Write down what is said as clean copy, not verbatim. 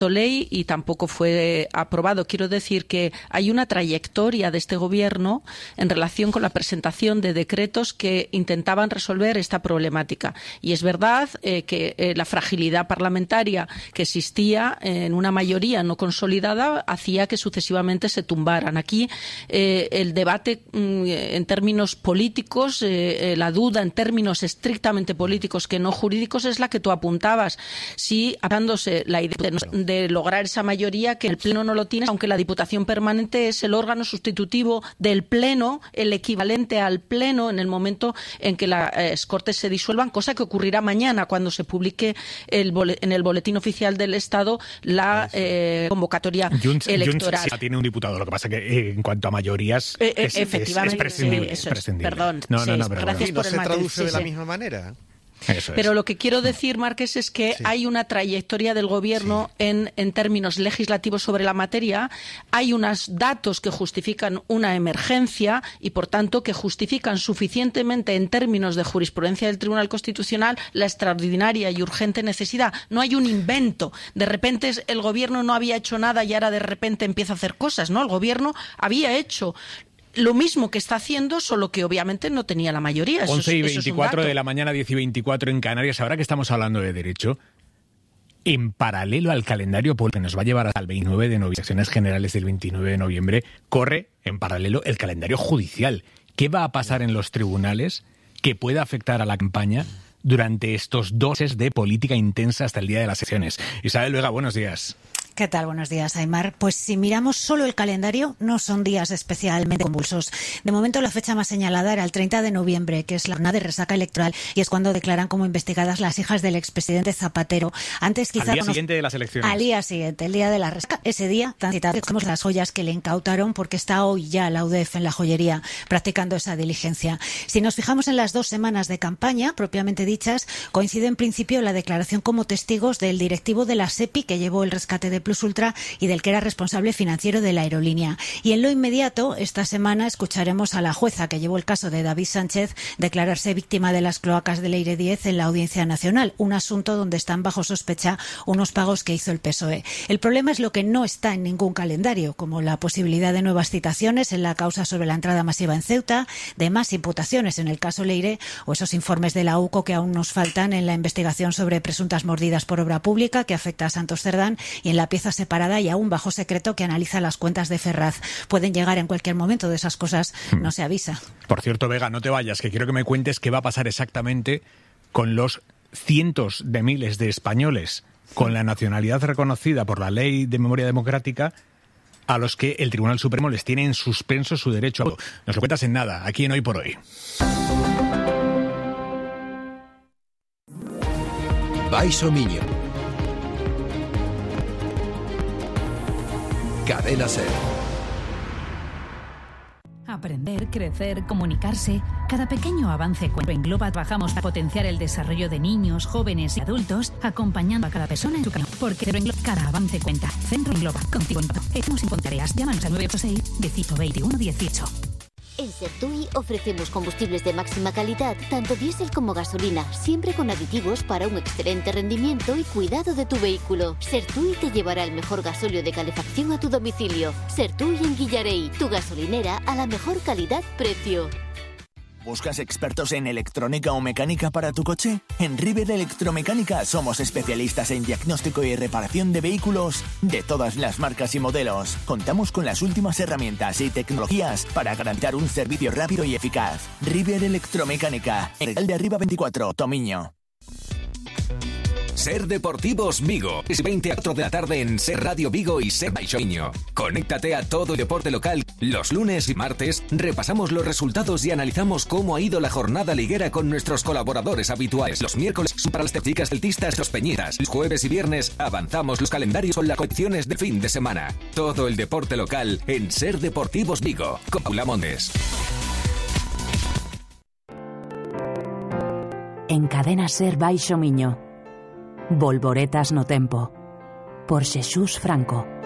ley y tampoco fue aprobado. Quiero decir que hay una trayectoria de este gobierno en relación con la presentación de decretos que intentaban resolver esta problemática. Y es verdad que la fragilidad parlamentaria que existía en una mayoría no consolidada hacía que sucesivamente se tumbaran. Aquí el debate en términos políticos, la duda en términos estrictamente políticos que no jurídicos es la que tú apuntabas. Sí, hablándose la idea de lograr esa mayoría, que el Pleno no lo tiene, aunque la Diputación Permanente es el órgano sustitutivo del Pleno, el equivalente al Pleno en el momento en que las Cortes se disuelvan, cosa que ocurrirá mañana cuando se publique en el Boletín Oficial del Estado la convocatoria electoral. Junts tiene un diputado, lo que pasa que en cuanto a mayorías efectivamente, es prescindible. Sí, es prescindible. Perdón, gracias por el ¿No se traduce de la misma manera? Pero lo que quiero decir, Marqués, es que hay una trayectoria del Gobierno en términos legislativos sobre la materia. Hay unos datos que justifican una emergencia y, por tanto, que justifican suficientemente en términos de jurisprudencia del Tribunal Constitucional la extraordinaria y urgente necesidad. No hay un invento. De repente el Gobierno no había hecho nada y ahora de repente empieza a hacer cosas, ¿no? El Gobierno había hecho lo mismo que está haciendo, solo que obviamente no tenía la mayoría. 11:24 de la mañana, 10:24 en Canarias. Ahora que estamos hablando de derecho, en paralelo al calendario que nos va a llevar hasta el 29 de noviembre, elecciones generales del 29 de noviembre, corre en paralelo el calendario judicial. ¿Qué va a pasar en los tribunales que pueda afectar a la campaña durante estos 2 meses de política intensa hasta el día de las elecciones? Isabel Vega, buenos días. ¿Qué tal? Buenos días, Aimar. Pues si miramos solo el calendario, no son días especialmente convulsos. De momento, la fecha más señalada era el 30 de noviembre, que es la jornada de resaca electoral, y es cuando declaran como investigadas las hijas del expresidente Zapatero. Antes, quizá al día siguiente de las elecciones. Al día siguiente, el día de la resaca. Ese día, tan citado, tenemos las joyas que le incautaron, porque está hoy ya la UDF en la joyería practicando esa diligencia. Si nos fijamos en las 2 semanas de campaña, propiamente dichas, coincide en principio la declaración como testigos del directivo de la SEPI, que llevó el rescate de Plus Ultra y del que era responsable financiero de la aerolínea. Y en lo inmediato, esta semana escucharemos a la jueza que llevó el caso de David Sánchez declararse víctima de las cloacas de Leire 10 en la Audiencia Nacional, un asunto donde están bajo sospecha unos pagos que hizo el PSOE. El problema es lo que no está en ningún calendario, como la posibilidad de nuevas citaciones en la causa sobre la entrada masiva en Ceuta, de más imputaciones en el caso Leire, o esos informes de la UCO que aún nos faltan en la investigación sobre presuntas mordidas por obra pública que afecta a Santos Cerdán, y en la pieza separada y aún bajo secreto que analiza las cuentas de Ferraz. Pueden llegar en cualquier momento, de esas cosas no se avisa. Por cierto, Vega, no te vayas, que quiero que me cuentes qué va a pasar exactamente con los cientos de miles de españoles con la nacionalidad reconocida por la Ley de Memoria Democrática a los que el Tribunal Supremo les tiene en suspenso su derecho a voto. Nos lo cuentas en nada, aquí en Hoy por Hoy. Baixo Miño. Cadena SER. Aprender, crecer, comunicarse. Cada pequeño avance engloba. Trabajamos para potenciar el desarrollo de niños, jóvenes y adultos, acompañando a cada persona en su camino. Porque cada avance cuenta. Centro Engloba. Contigo en todo. Hemos sin tareas. Llámanos al 986 18 18. En Sertui ofrecemos combustibles de máxima calidad, tanto diésel como gasolina, siempre con aditivos para un excelente rendimiento y cuidado de tu vehículo. Sertui te llevará el mejor gasóleo de calefacción a tu domicilio. Sertui en Guillarey, tu gasolinera a la mejor calidad-precio. ¿Buscas expertos en electrónica o mecánica para tu coche? En River Electromecánica somos especialistas en diagnóstico y reparación de vehículos de todas las marcas y modelos. Contamos con las últimas herramientas y tecnologías para garantizar un servicio rápido y eficaz. River Electromecánica, en el de Arriba 24, Tomiño. Ser Deportivos Vigo. Es 24 de la tarde en Ser Radio Vigo y Ser Baixo Miño. Conéctate a todo el deporte local. Los lunes y martes repasamos los resultados y analizamos cómo ha ido la jornada liguera con nuestros colaboradores habituales. Los miércoles son para las chicas celtistas, los peñitas. Los jueves y viernes avanzamos los calendarios con las competiciones de fin de semana. Todo el deporte local en Ser Deportivos Vigo. Con Paula Montes. En Cadena Ser Baixo Miño. Volvoretas no tempo. Por Xesús Franco.